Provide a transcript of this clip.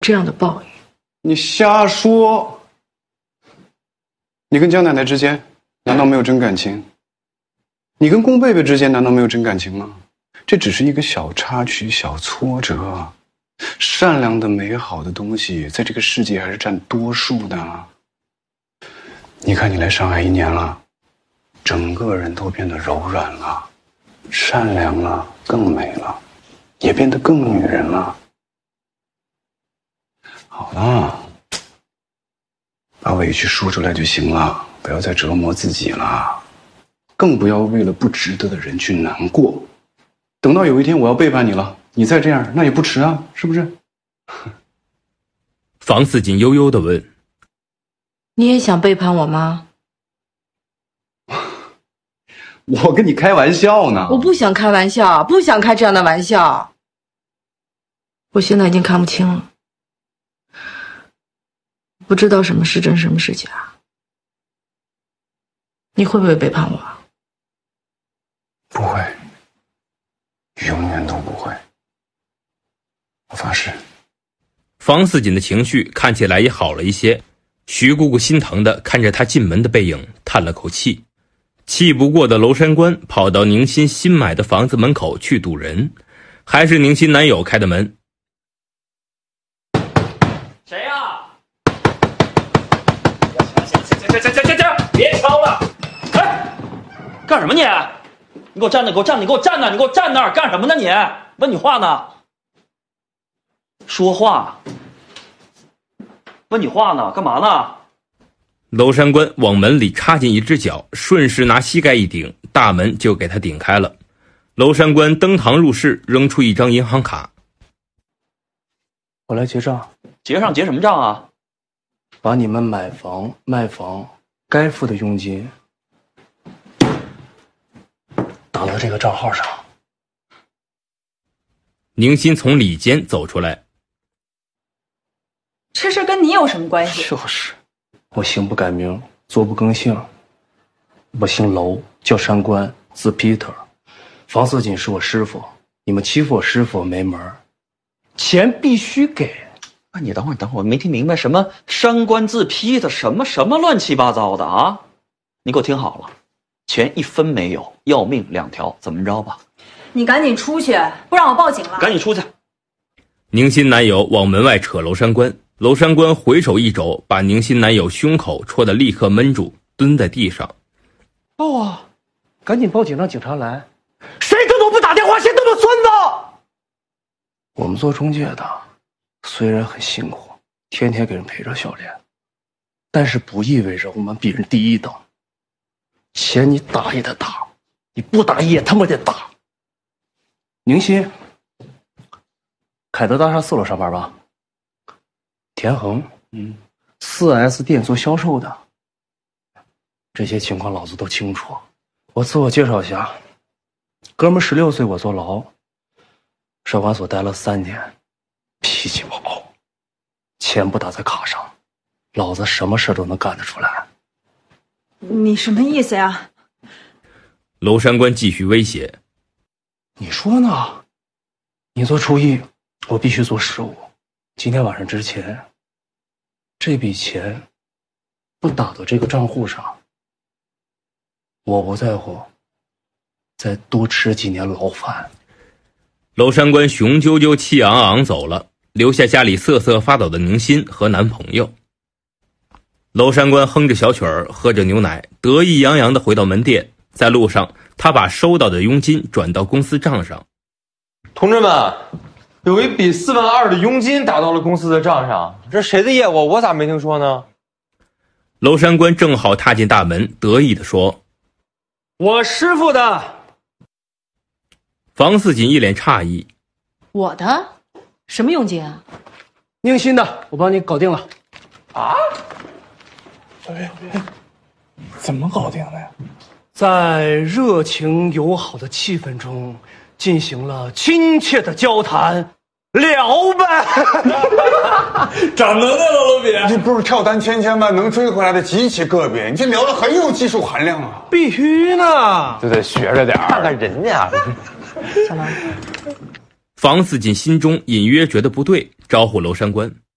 这样的报应。 你瞎说！你跟江奶奶之间难道没有真感情？你跟宫贝贝之间难道没有真感情吗？这只是一个小插曲、小挫折。善良的、美好的东西，在这个世界还是占多数的。你看，你来上海1年了，整个人都变得柔软了，善良了，更美了，也变得更女人了。好了，把委屈说出来就行了，不要再折磨自己了，更不要为了不值得的人去难过。等到有一天我要背叛你了，你再这样，那也不迟啊，是不是？ 房似锦悠悠地问：“ 你也想背叛我吗？” 我跟你开玩笑呢。 我不想开玩笑，不想开这样的玩笑。我现在已经看不清了，不知道什么是真，什么是假。你会不会背叛我？ 不会，永远都不会。我发誓。 房似锦的情绪看起来也好了一些，徐姑姑心疼地看着她进门的背影，叹了口气。气不过的娄山关跑到宁心新买的房子门口去堵人，还是宁心男友开的门。 谁呀？行，别敲了！哎，干什么你？你给我站那，给我站那，给我站那，你给我站那儿干什么呢你？问你话呢？说话。问你话呢？干嘛呢？ 娄山关往门里插进一只脚，顺势拿膝盖一顶，大门就给他顶开了。娄山关登堂入室，扔出一张银行卡。 我来结账。 结什么账啊？ 把你们买房卖房该付的佣金打到这个账号上。 宁心从里间走出来。 这事跟你有什么关系？ 就是，我姓不改名，坐不更姓。我姓娄，叫山关，字 Peter。房似锦是我师傅，你们欺负我师傅没门儿，钱必须给。 啊，你等会儿，我没听明白什么山关字批的什么乱七八糟的啊！你给我听好了，钱1分没有，要命2条，怎么着吧？ 你赶紧出去，不然我报警了。 赶紧出去！ 宁心男友往门外扯娄山关，娄山关回手一肘，把宁心男友胸口戳得立刻闷住，蹲在地上。 报啊！赶紧报警，让警察来。谁他都不打电话，谁他妈孙子！我们做中介的，虽然很辛苦，天天给人陪着笑脸，但是不意味着我们比人低一等。钱你打也得打，你不打也他妈得打。宁心，凯德大厦4楼上班吧？田恒，4S 店做销售的。这些情况老子都清楚。我自我介绍一下，哥们16岁我坐牢，少管所待了3年，脾气不好，钱不打在卡上，老子什么事都能干得出来。 你什么意思呀？ 娄山关继续威胁。 你说呢？你做初一，我必须做15。今天晚上之前，这笔钱不打到这个账户上，我不在乎再多吃几年牢饭。 娄山关雄赳赳气昂昂走了，留下家里瑟瑟发抖的宁心和男朋友。娄山关哼着小曲儿，喝着牛奶，得意洋洋地回到门店。在路上，他把收到的佣金转到公司账上。 同志们，有一笔4万2的佣金打到了公司的账上，这谁的业务？我咋没听说呢？ 娄山关正好踏进大门，得意地说：“ 我师傅的。” 房似锦一脸诧异：“ 我的？什么佣金啊？” 宁心的，我帮你搞定了。 啊？ 怎么搞定的呀？ 在热情友好的气氛中，进行了亲切的交谈，聊呗。 长能耐了，老比。 这不是跳单千千万能追回来的极其个别，你这聊的很有技术含量啊！ 必须呢， 就得学着点看看人家。 小兰， 房似锦心中隐约觉得不对，招呼娄山关。